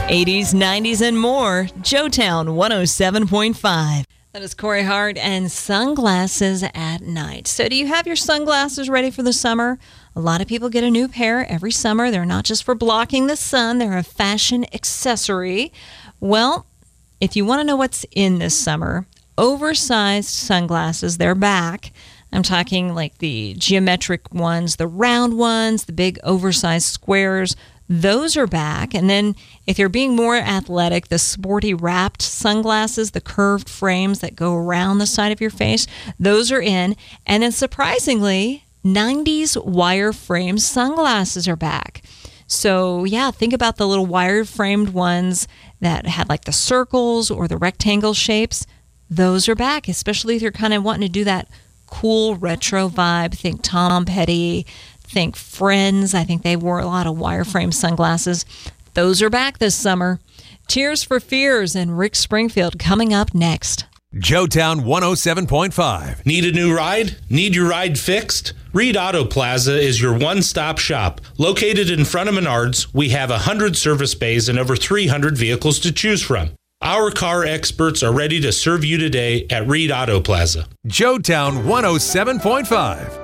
80s, 90s, and more. Joetown 107.5. That is Corey Hart and Sunglasses at Night. So do you have your sunglasses ready for the summer? A lot of people get a new pair every summer. They're not just for blocking the sun. They're a fashion accessory. Well, if you want to know what's in this summer, oversized sunglasses, they're back. I'm talking like the geometric ones, the round ones, the big oversized squares. Those are back. And then if you're being more athletic, the sporty wrapped sunglasses, the curved frames that go around the side of your face, those are in. And then surprisingly, 90s wire-framed sunglasses are back. So yeah, think about the little wire-framed ones that had like the circles or the rectangle shapes. Those are back, especially if you're kind of wanting to do that cool retro vibe. Think Tom Petty. Think Friends. I think they wore a lot of wireframe sunglasses. Those are back this summer. Tears for Fears and Rick Springfield coming up next. Joetown 107.5. Need a new ride? Need your ride fixed? Reed Auto Plaza is your one-stop shop. Located in front of Menards, we have 100 service bays and over 300 vehicles to choose from. Our car experts are ready to serve you today at Reed Auto Plaza. Joetown 107.5.